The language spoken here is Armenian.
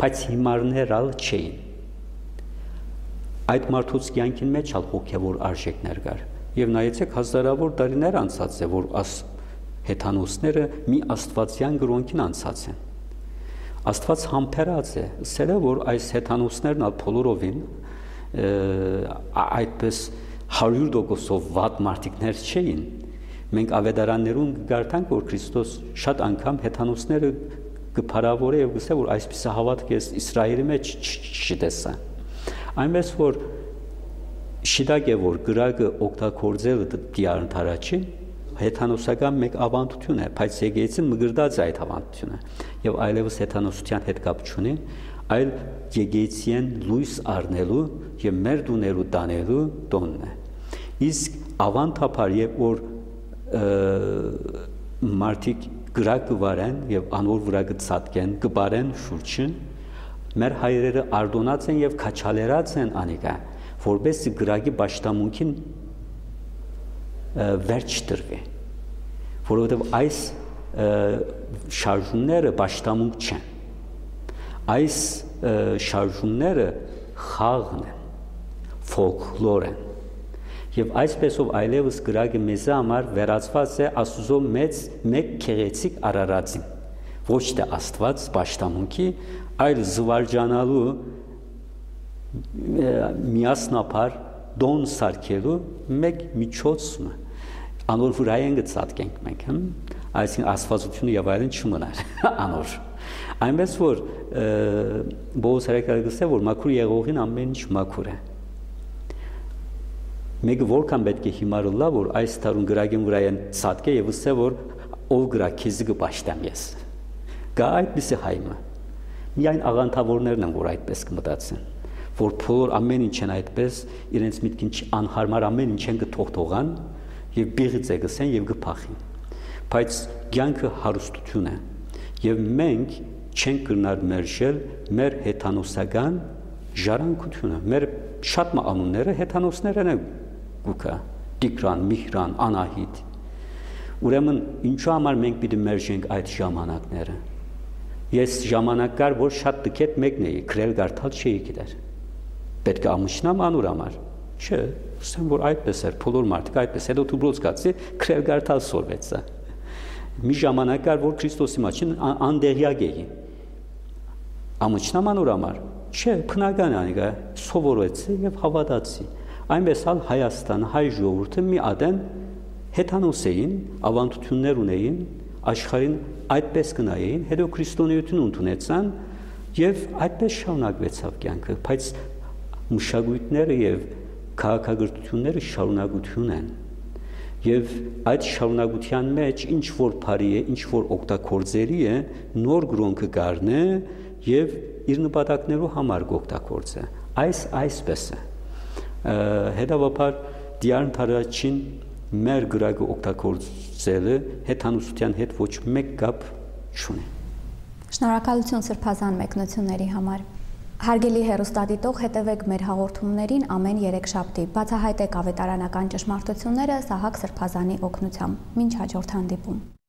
բայց հիմարներ ալ չէին։ Այդ մարդուց կյանքին մեջ ալ հոգևոր արժեքներ կար։ Եվ նայեցեք հազարավոր տարիներ անցած է, որ հեթանոսները մի աստվածյան գրոնքին անցած են։ Աստված համբերած է, ասել է, որ այս հեթանոսներն ալ բոլորովին այդպես 100% վատ մարդիկներ չէին։ Մենք ավետարաններում գարտանք, որ Քրիստոս շատ անգամ հեթանոսները կփարավորե եւ գսե, որ այսպես հավատք է Իսրայելի մեջ չտեսա։ Այնպես որ շիտակ է, որ գրագը օգտագործելը դիարընթարաչի հեթանոսական մեկ ավանդություն է, բայց եկեղեցին մգրդած է այդ ավանդությունը եւ այլևս հեթանոսության հետ կապ չունի, այլ եկեղեցին լույս առնելու եւ մեր դուներու տանելու տոնն է։ Իսկ ավանդապար եւ որ մարդիկ գրակ կվարեն եւ անոր վրա կցածկեն, կբարեն շուրջը, մեր հայրերը արդոնած են եւ քաչալերած են անիկա, որբեսի գրագի պաշտամունքին վերջ տրվի, որովհետեւ այս շարժումները պաշտամունք չեն, այս շարժումները խաղն են, ֆոլկլոր են, եւ այսպեսով այլևս գրագը մեզ համար վերածված է Աստծո մեկ քեղեցիկ արարածին, ոչ թե Աստված պաշտամունքի, այլ զվարճանալու միասնապար դոն սարքելու մեկ միջոցն անոր վրա են գծածկենք մենք, այսինքն աստվածությունը եւ այլն չմնար անոր։ Այնպես որ Բողոս հրեկալը գսե, որ մաքուր եղողին ամեն ինչ մաքուր է։ Մեկը որքան պետք է հիմարը լա, որ այս տարուն գրագին վրա են ցածկե եւ ասե, որ ով գրա քեզի կպաշտամ ես։ Գա այդպիսի հայմը։ Միայն աղանթավորներն են, որ այդպես կմտածեն, որ բոլոր ամեն ինչ են այդպես, իրենց միտքին անհարմար ամեն ինչ են կթողթողան եւ բիղից է գսեն եւ կփախին։ Բայց կյանքը հարստություն է եւ մենք չենք կրնար մերժել մեր հեթանոսական ժառանգությունը։ Մեր շատ անունները հեթանոսներն են գուկա, Տիգրան, Միհրան, Անահիտ։ Ուրեմն ինչու համար մենք պիտի մերժենք այդ ժամանակները։ Ես ժամանակ կար, որ շատ տկետ մեկն էի, քրել գարտալ չէի գիտեր։ Պետք է ամուսնամ անուր համար։ Չէ, ասեմ, որ այդպես էր, բոլոր մարդիկ այդպես, հետո դուբրոց կացի, քրել գարտալ սորվեց։ Մի ժամանակ կար, որ Քրիստոսի մասին անդեղյակ էի։ Ամուսնամ անուր համար։ Չէ, բնական անիկա, սովորեցի եւ հավատացի։ Այնպես ալ Հայաստանը, հայ ժողովուրդը մի ադեն հեթանոս էին, ավանդություններ ունեին, աշխարհին այդպես կնայեին, հետո քրիստոնեություն ընդունեցան եւ այդպես շարունակվեցավ կյանքը, բայց մշակույթները եւ քաղաքագրությունները շարունակություն են։ Եվ այդ շարունակության մեջ ինչ որ բարի է, ինչ որ օգտագործելի է, նոր գրոնքը գարնե եւ իր նպատակներու համար կօգտագործե։ Այսպես է։ Հետևաբար դիարընթարաչին մեր գրագը օգտագործելը հեթանոսության հետ ոչ մեկ կապ չունի։ Շնորհակալություն սրբազան մեկնությունների համար։ Հարգելի հեռուստադիտող, հետևեք մեր հաղորդումներին ամեն երեքշաբթի։ Բացահայտեք ավետարանական ճշմարտությունները Սահակ Սրբազանի օգնությամբ։ Մինչ հաջորդ հանդիպում։